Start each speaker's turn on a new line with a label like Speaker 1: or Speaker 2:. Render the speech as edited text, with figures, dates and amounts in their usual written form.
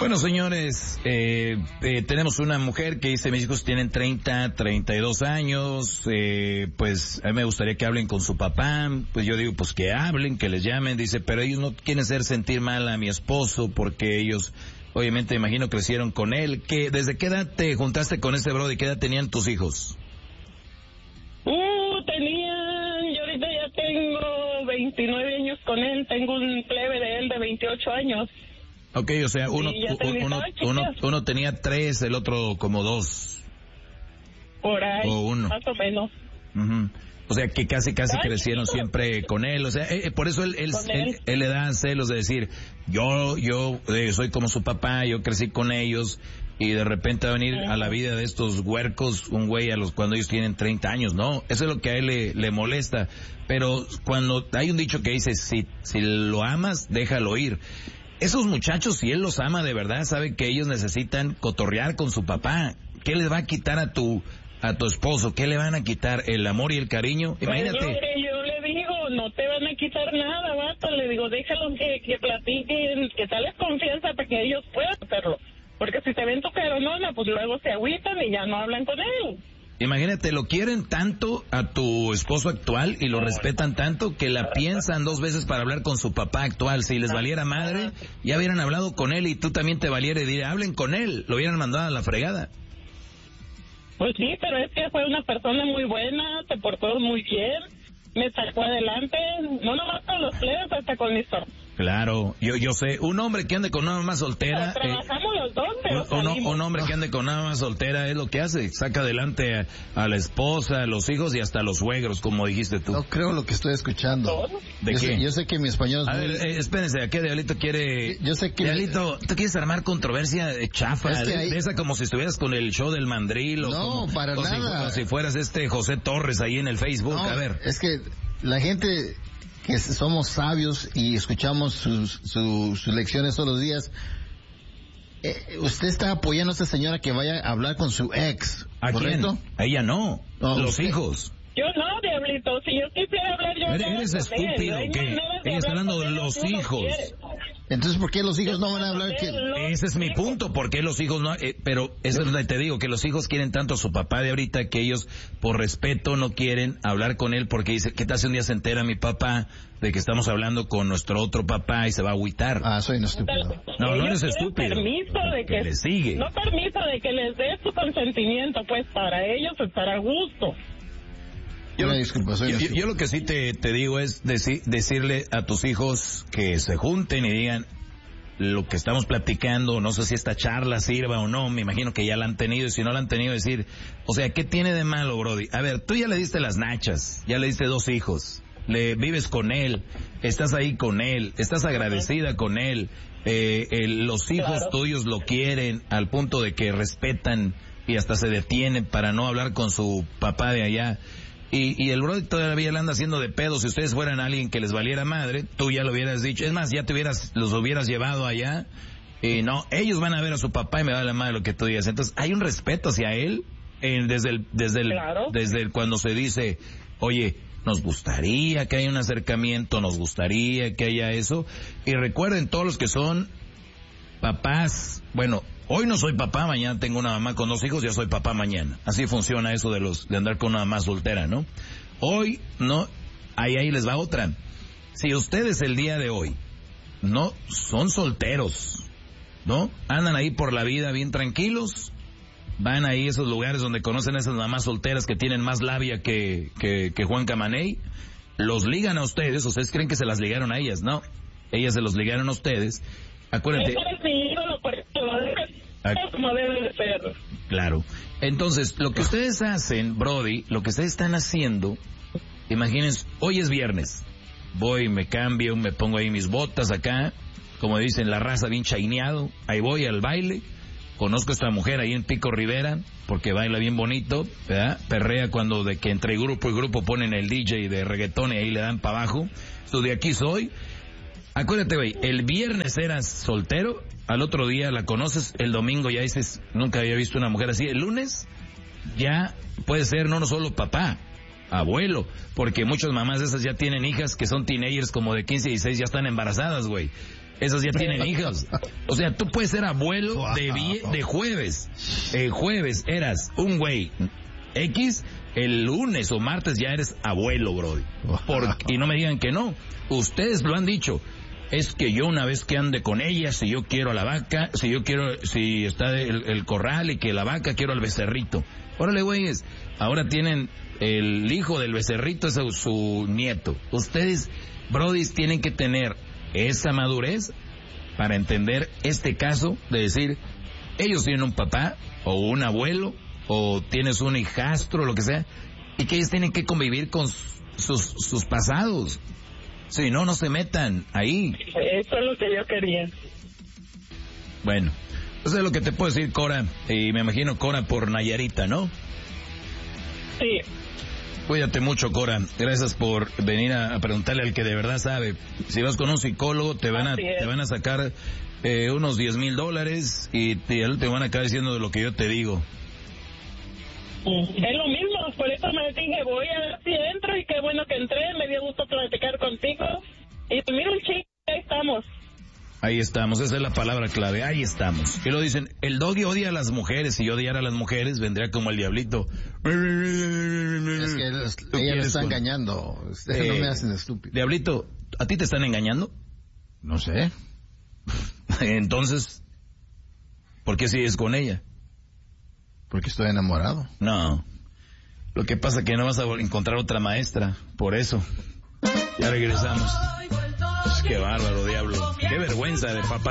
Speaker 1: Bueno, señores, tenemos una mujer que dice, mis hijos tienen 30, 32 años, pues a mí me gustaría que hablen con su papá. Pues yo digo, pues que hablen, que les llamen. Dice, pero ellos no quieren hacer sentir mal a mi esposo porque ellos, obviamente, imagino, crecieron con él. ¿Desde qué edad te juntaste con ese brody? ¿Qué edad tenían tus hijos?
Speaker 2: Yo ahorita ya tengo 29 años con él, tengo un plebe de él de 28 años.
Speaker 1: Ok, o sea, uno tenía 3, el otro como 2.
Speaker 2: Por ahí,
Speaker 1: o 1.
Speaker 2: más o menos.
Speaker 1: Uh-huh. O sea, que casi crecieron siempre con él. O sea, por eso él le da celos de decir, yo soy como su papá, yo crecí con ellos, y de repente va a venir a la vida de estos huercos un güey cuando ellos tienen 30 años, ¿no? Eso es lo que a él le molesta. Pero cuando hay un dicho que dice, si lo amas, déjalo ir. Esos muchachos, si él los ama de verdad, saben que ellos necesitan cotorrear con su papá. ¿Qué les va a quitar a tu esposo? ¿Qué le van a quitar? ¿El amor y el cariño? Imagínate.
Speaker 2: Pues yo le digo, no te van a quitar nada, vato. Le digo, déjalo que platiquen, que tales confianza para que ellos puedan hacerlo. Porque si te ven tu caronona, pues luego se agüitan y ya no hablan con él.
Speaker 1: Imagínate, lo quieren tanto a tu esposo actual y lo respetan tanto que la piensan 2 veces para hablar con su papá actual. Si les valiera madre, ya hubieran hablado con él y tú también te valiera y diría, hablen con él, lo hubieran mandado a la fregada.
Speaker 2: Pues sí, pero es que fue una persona muy buena, se portó muy bien, me sacó adelante, no nomás con los plebes, hasta con mis hijos.
Speaker 1: Claro, yo sé, un hombre que ande con una mamá soltera...
Speaker 2: trabajamos los dos, pero
Speaker 1: un hombre que ande con una mamá soltera es lo que hace, saca adelante a la esposa, a los hijos y hasta a los suegros, como dijiste tú.
Speaker 3: No creo lo que estoy escuchando.
Speaker 1: ¿De qué?
Speaker 3: Yo sé que mi español es
Speaker 1: muy... espérense, ¿a qué Diablito quiere...?
Speaker 3: Yo sé que...
Speaker 1: Diablito, ¿tú quieres armar controversia chafa? Es que de esa como si estuvieras con el show del mandril o
Speaker 3: no,
Speaker 1: como,
Speaker 3: para nada.
Speaker 1: Si fueras José Torres ahí en el Facebook,
Speaker 3: no,
Speaker 1: a ver.
Speaker 3: Es que la gente... que somos sabios y escuchamos sus lecciones todos los días. Usted está apoyando a esta señora que vaya a hablar con su ex,
Speaker 1: ¿a
Speaker 3: ¿correcto?
Speaker 1: quién? A ella no, los hijos.
Speaker 2: Yo no, Diablito, si yo quisiera hablar yo...
Speaker 1: ¿Eres estúpido o qué? Ella está hablando de los hijos.
Speaker 3: Entonces, ¿por qué los hijos no van a hablar?
Speaker 1: Ese es mi punto, ¿por qué los hijos no? Pero eso es lo que te digo, que los hijos quieren tanto a su papá de ahorita que ellos, por respeto, no quieren hablar con él porque dice, ¿qué tal si un día se entera mi papá de que estamos hablando con nuestro otro papá y se va a agüitar?
Speaker 3: Soy un estúpido.
Speaker 1: No eres estúpido.
Speaker 2: Permiso de que
Speaker 1: le sigue.
Speaker 2: No permiso de que les dé su consentimiento, pues para ellos estar a gusto.
Speaker 1: Yo lo que sí te digo es decirle a tus hijos que se junten y digan lo que estamos platicando, no sé si esta charla sirva o no, me imagino que ya la han tenido, y si no la han tenido, decir, o sea, ¿qué tiene de malo, Brody? A ver, tú ya le diste las nachas, ya le diste 2 hijos, vives con él, estás ahí con él, estás agradecida con él, los hijos tuyos lo quieren al punto de que respetan y hasta se detienen para no hablar con su papá de allá. Y el Brody todavía le anda haciendo de pedo. Si ustedes fueran alguien que les valiera madre, tú ya lo hubieras dicho. Es más, ya los hubieras llevado allá. Y no, ellos van a ver a su papá y me da la madre lo que tú digas. Entonces, hay un respeto hacia él desde cuando se dice, oye, nos gustaría que haya un acercamiento, nos gustaría que haya eso. Y recuerden, todos los que son papás, bueno, hoy no soy papá, mañana tengo una mamá con 2 hijos, ya soy papá mañana. Así funciona eso de andar con una mamá soltera, ¿no? Hoy, no, ahí les va otra. Si ustedes el día de hoy no son solteros, ¿no? Andan ahí por la vida bien tranquilos, van ahí a esos lugares donde conocen a esas mamás solteras que tienen más labia que Juan Camaney, los ligan a ustedes creen que se las ligaron a ellas, ¿no? Ellas se los ligaron a ustedes. Acuérdate.
Speaker 2: Como debe de ser.
Speaker 1: Claro. Entonces, lo que ustedes hacen, Brody, lo que ustedes están haciendo, imagínense, hoy es viernes, voy, me cambio, me pongo ahí mis botas acá, como dicen, la raza bien chaineado, ahí voy al baile, conozco a esta mujer ahí en Pico Rivera, porque baila bien bonito, ¿verdad? Perrea cuando de que entre grupo y grupo ponen el DJ de reggaetón y ahí le dan para abajo. De aquí soy. Acuérdate, güey, el viernes eras soltero, al otro día la conoces, el domingo ya dices, nunca había visto una mujer así, el lunes ya puede ser no solo papá, abuelo, porque muchas mamás de esas ya tienen hijas que son teenagers como de 15 y 16, ya están embarazadas, güey. Esas ya tienen hijos. O sea, tú puedes ser abuelo de jueves. El jueves eras un güey X, el lunes o martes ya eres abuelo, bro. Y no me digan que no. Ustedes lo han dicho. Es que yo una vez que ande con ella, si yo quiero a la vaca, si está el corral y que la vaca, quiero al becerrito. Órale, güeyes, ahora tienen el hijo del becerrito, es su nieto. Ustedes, brodis, tienen que tener esa madurez para entender este caso de decir, ellos tienen un papá o un abuelo o tienes un hijastro, lo que sea, y que ellos tienen que convivir con sus pasados. Si no, no se metan ahí.
Speaker 2: Eso es lo que yo quería.
Speaker 1: Bueno, eso es lo que te puedo decir, Cora. Y me imagino, Cora, por Nayarita, ¿no?
Speaker 2: Sí.
Speaker 1: Cuídate mucho, Cora. Gracias por venir a preguntarle al que de verdad sabe. Si vas con un psicólogo, te van a sacar unos $10,000 y te van a acabar diciendo de lo que yo te digo.
Speaker 2: Es lo mismo, por eso me dije, voy a ver si entro, y qué bueno que entré, me dio gusto platicar contigo, y mira un chico, ahí estamos.
Speaker 1: Ahí estamos, esa es la palabra clave, ahí estamos. Y lo dicen, el doggy odia a las mujeres, si yo odiara a las mujeres, vendría como el diablito.
Speaker 3: Es que ella lo está engañando, ustedes no me hacen estúpido.
Speaker 1: Diablito, ¿a ti te están engañando?
Speaker 3: No sé.
Speaker 1: Entonces, ¿por qué sigues con ella?
Speaker 3: Porque estoy enamorado.
Speaker 1: No. Lo que pasa es que no vas a encontrar otra maestra. Por eso. Ya regresamos. Qué bárbaro, diablo. Qué vergüenza de papá.